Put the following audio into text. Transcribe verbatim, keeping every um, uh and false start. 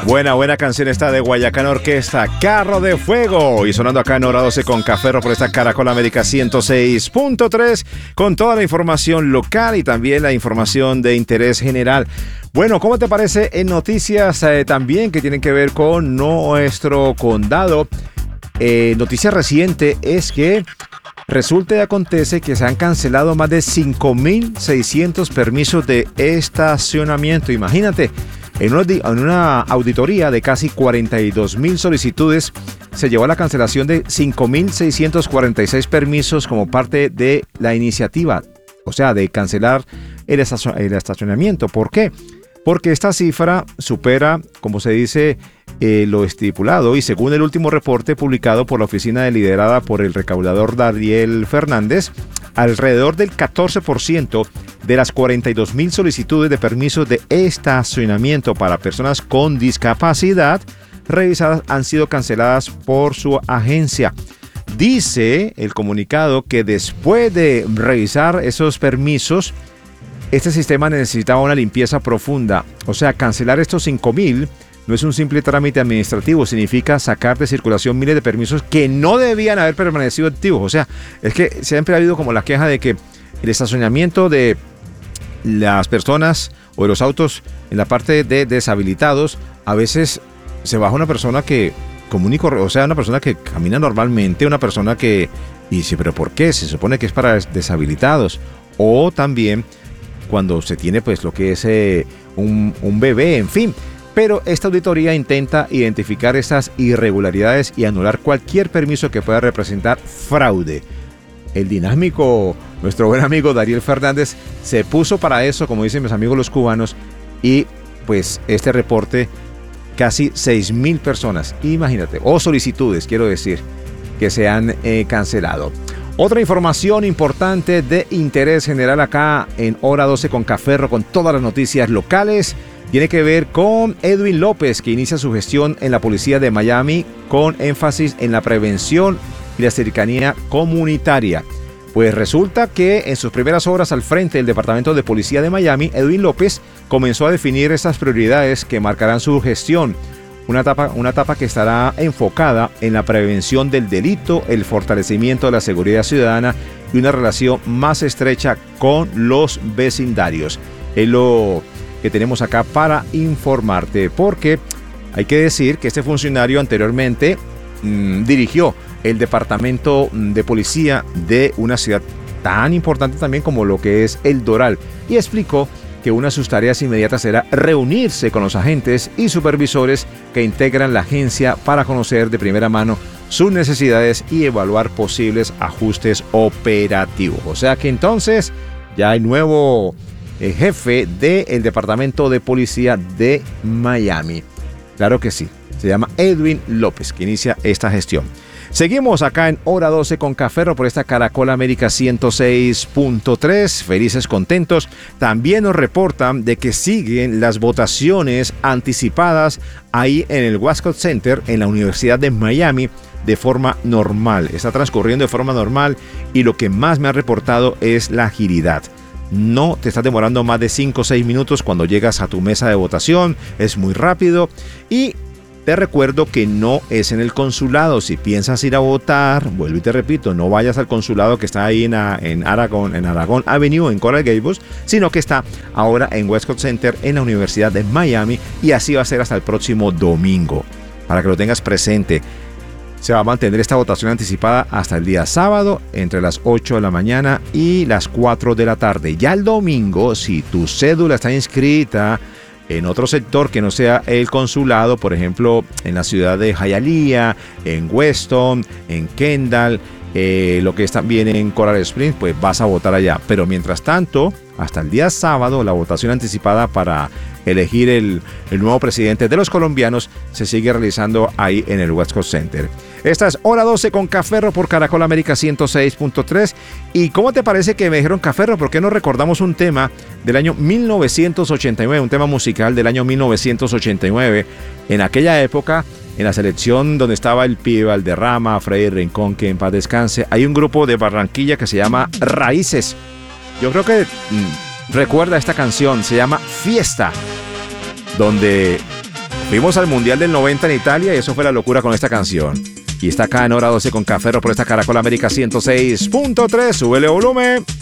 Buena, buena canción esta de Guayacán Orquesta, Carro de Fuego. Y sonando acá en Hora doce con Café por esta Caracol América ciento seis punto tres, con toda la información local y también la información de interés general. Bueno, ¿cómo te parece en noticias eh, también que tienen que ver con nuestro condado? Eh, noticia reciente es que resulta y acontece que se han cancelado más de cinco mil seiscientos permisos de estacionamiento. Imagínate. En una, en una auditoría de casi cuarenta y dos mil solicitudes, se llevó a la cancelación de cinco mil seiscientos cuarenta y seis permisos como parte de la iniciativa, o sea, de cancelar el, estacion- el estacionamiento. ¿Por qué? Porque esta cifra supera, como se dice, eh, lo estipulado, y según el último reporte publicado por la oficina liderada por el recaudador Dariel Fernández, alrededor del catorce por ciento de las cuarenta y dos mil solicitudes de permisos de estacionamiento para personas con discapacidad revisadas han sido canceladas por su agencia. Dice el comunicado que después de revisar esos permisos, este sistema necesitaba una limpieza profunda. O sea, cancelar estos cinco mil no es un simple trámite administrativo, significa sacar de circulación miles de permisos que no debían haber permanecido activos. O sea, es que siempre ha habido como la queja de que el estacionamiento de las personas o de los autos en la parte de deshabilitados, a veces se baja una persona que común y corre, o sea, una persona que camina normalmente, una persona que, y dice, pero ¿por qué? Se supone que es para deshabilitados. O también cuando se tiene pues lo que es eh, un, un bebé, en fin. Pero esta auditoría intenta identificar estas irregularidades y anular cualquier permiso que pueda representar fraude. El dinámico, nuestro buen amigo Dariel Fernández, se puso para eso, como dicen mis amigos los cubanos, y pues este reporte, casi seis mil personas, imagínate, o solicitudes, quiero decir, que se han eh, cancelado. Otra información importante de interés general acá en Hora doce con Caferro, con todas las noticias locales, tiene que ver con Edwin López, que inicia su gestión en la policía de Miami con énfasis en la prevención y la cercanía comunitaria. Pues resulta que en sus primeras horas al frente del Departamento de Policía de Miami, Edwin López comenzó a definir esas prioridades que marcarán su gestión. Una etapa, una etapa que estará enfocada en la prevención del delito, el fortalecimiento de la seguridad ciudadana y una relación más estrecha con los vecindarios. Es lo que tenemos acá para informarte, porque hay que decir que este funcionario anteriormente mmm, dirigió el departamento de policía de una ciudad tan importante también como lo que es El Doral, y explicó que una de sus tareas inmediatas será reunirse con los agentes y supervisores que integran la agencia para conocer de primera mano sus necesidades y evaluar posibles ajustes operativos. O sea que entonces ya hay nuevo eh, jefe del Departamento de Policía de Miami. Claro que sí, se llama Edwin López, que inicia esta gestión. Seguimos acá en Hora doce con Caferro por esta Caracol América ciento seis punto tres. Felices, contentos. También nos reportan de que siguen las votaciones anticipadas ahí en el Wascott Center en la Universidad de Miami de forma normal. Está transcurriendo de forma normal y lo que más me ha reportado es la agilidad. No te estás demorando más de cinco o seis minutos cuando llegas a tu mesa de votación. Es muy rápido y te recuerdo que no es en el consulado. Si piensas ir a votar, vuelvo y te repito, no vayas al consulado que está ahí en, en Aragón, en Aragón Avenue, en Coral Gables, sino que está ahora en Westcott Center en la Universidad de Miami, y así va a ser hasta el próximo domingo. Para que lo tengas presente, se va a mantener esta votación anticipada hasta el día sábado entre las ocho de la mañana y las cuatro de la tarde. Ya el domingo, si tu cédula está inscrita en otro sector que no sea el consulado, por ejemplo, en la ciudad de Hialeah, en Weston, en Kendall, eh, lo que es también en Coral Springs, pues vas a votar allá. Pero mientras tanto, hasta el día sábado, la votación anticipada para elegir el, el nuevo presidente de los colombianos se sigue realizando ahí en el Westcott Center. Esta es Hora doce con Caferro por Caracol América ciento seis punto tres. ¿Y cómo te parece que me dijeron, Caferro, por qué no recordamos un tema del año mil novecientos ochenta y nueve, un tema musical del año mil novecientos ochenta y nueve? En aquella época, en la selección donde estaba el Pibe Valderrama, Freddy Rincón, que en paz descanse, hay un grupo de Barranquilla que se llama Raíces. Yo creo que mmm, recuerda esta canción, se llama Fiesta, donde Fuimos al Mundial del noventa en Italia y eso fue la locura con esta canción. Y está acá en Hora doce con Café Rock por esta Caracol América ciento seis punto tres. Súbele volumen.